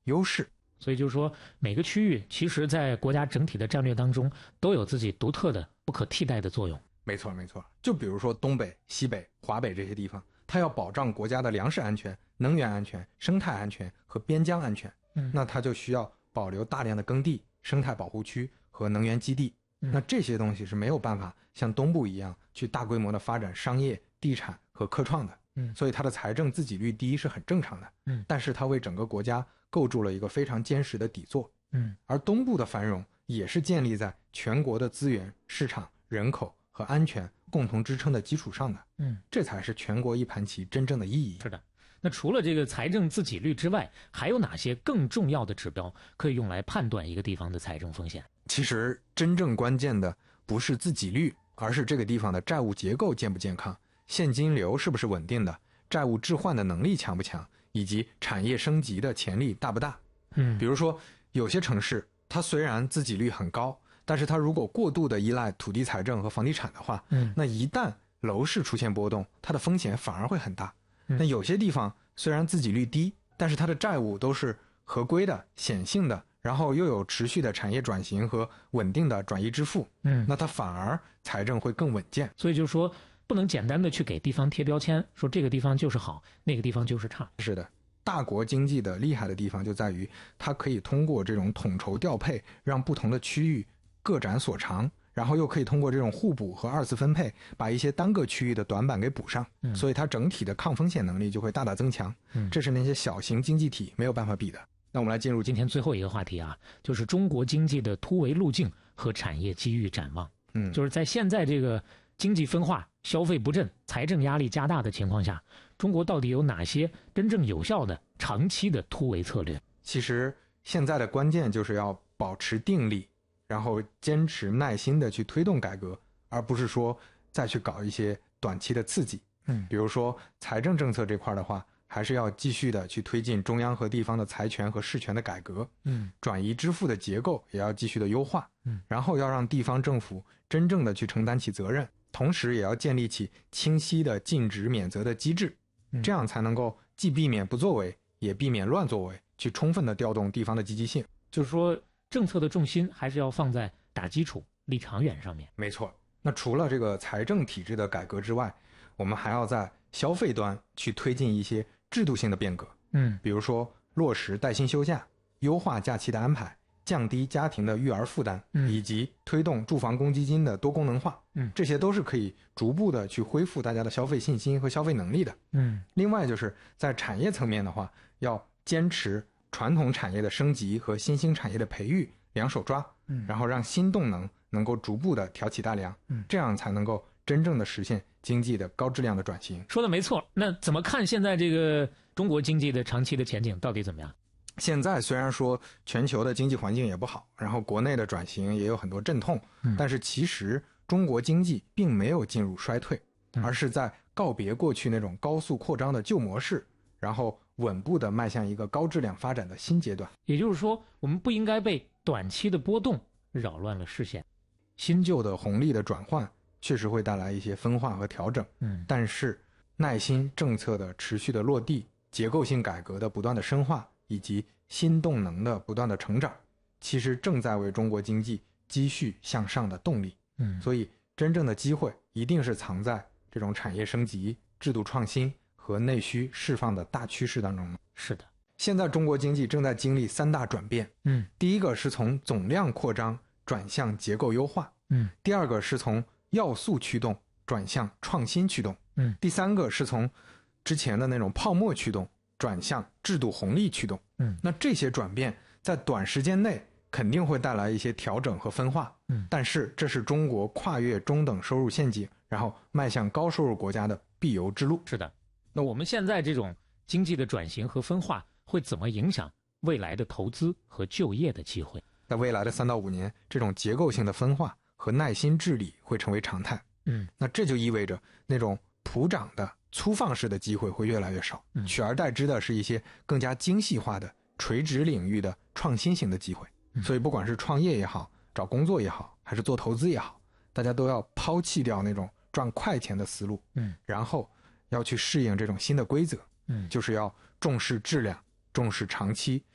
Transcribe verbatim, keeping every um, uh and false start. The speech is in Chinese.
优势。 所以就是说，每个区域其实在国家整体的战略当中都有自己独特的不可替代的作用。 没错没错，就比如说东北、西北、华北这些地方，它要保障国家的粮食安全、能源安全、生态安全和边疆安全，嗯，那它就需要保留大量的耕地、生态保护区和能源基地。嗯，那这些东西是没有办法像东部一样去大规模的发展商业、地产和科创的。嗯，所以它的财政自给率低是很正常的。嗯，但是它为整个国家构筑了一个非常坚实的底座。嗯，而东部的繁荣也是建立在全国的资源、市场、人口和安全共同支撑的基础上的。嗯，这才是全国一盘棋真正的意义。 是的。那除了这个财政自给率之外，还有哪些更重要的指标可以用来判断一个地方的财政风险？ 其实真正关键的不是自给率，而是这个地方的债务结构健不健康，现金流是不是稳定的，债务置换的能力强不强，以及产业升级的潜力大不大。嗯，比如说有些城市它虽然自给率很高，但是它如果过度的依赖土地财政和房地产的话，嗯，那一旦楼市出现波动，它的风险反而会很大。嗯，那有些地方虽然自给率低，但是它的债务都是合规的、显性的，然后又有持续的产业转型和稳定的转移支付，嗯，那它反而财政会更稳健。 所以就是说，不能简单的去给地方贴标签，说这个地方就是好，那个地方就是差。 是的，大国经济的厉害的地方就在于它可以通过这种统筹调配，让不同的区域各展所长，然后又可以通过这种互补和二次分配，把一些单个区域的短板给补上，嗯，所以它整体的抗风险能力就会大大增强。嗯，这是那些小型经济体没有办法比的。那我们来进入今天最后一个话题啊，就是中国经济的突围路径和产业机遇展望。嗯，就是在现在这个经济分化、消费不振、财政压力加大的情况下，中国到底有哪些真正有效的长期的突围策略？ 其实现在的关键就是要保持定力，然后坚持耐心的去推动改革，而不是说再去搞一些短期的刺激。嗯，比如说财政政策这块的话，还是要继续的去推进中央和地方的财权和事权的改革。嗯，转移支付的结构也要继续的优化。嗯，然后要让地方政府真正的去承担起责任，同时也要建立起清晰的尽职免责的机制。嗯，这样才能够既避免不作为，也避免乱作为，去充分的调动地方的积极性。 就是说政策的重心还是要放在打基础、立长远上面。 没错。那除了这个财政体制的改革之外，我们还要在消费端去推进一些制度性的变革。嗯，比如说落实带薪休假，优化假期的安排，降低家庭的育儿负担，嗯，以及推动住房公积金的多功能化。嗯，这些都是可以逐步的去恢复大家的消费信心和消费能力的。嗯，另外就是在产业层面的话，要坚持传统产业的升级和新兴产业的培育两手抓，嗯，然后让新动能能够逐步的挑起大梁，嗯，这样才能够真正的实现经济的高质量的转型。 说的没错。那怎么看现在这个中国经济的长期的前景到底怎么样？ 现在虽然说全球的经济环境也不好，然后国内的转型也有很多阵痛，嗯，但是其实中国经济并没有进入衰退，嗯，而是在告别过去那种高速扩张的旧模式，然后稳步的迈向一个高质量发展的新阶段。 也就是说，我们不应该被短期的波动扰乱了视线。 新旧的红利的转换确实会带来一些分化和调整，嗯，但是耐心政策的持续的落地，结构性改革的不断的深化，以及新动能的不断的成长，其实正在为中国经济积蓄向上的动力。嗯，所以真正的机会一定是藏在这种产业升级、制度创新和内需释放的大趋势当中。 是的， 现在中国经济正在经历三大转变。嗯，第一个是从总量扩张转向结构优化。嗯，第二个是从要素驱动转向创新驱动。嗯，第三个是从之前的那种泡沫驱动转向制度红利驱动。嗯，那这些转变在短时间内肯定会带来一些调整和分化。嗯，但是这是中国跨越中等收入陷阱，然后迈向高收入国家的必由之路。 是的。那我们现在这种经济的转型和分化会怎么影响未来的投资和就业的机会？ 在未来的三到五年，这种结构性的分化和耐心治理会成为常态。嗯，那这就意味着那种普涨的粗放式的机会会越来越少，嗯，取而代之的是一些更加精细化的垂直领域的创新型的机会。嗯，所以不管是创业也好，找工作也好，还是做投资也好，大家都要抛弃掉那种赚快钱的思路。嗯，然后要去适应这种新的规则。嗯，就是要重视质量，重视长期，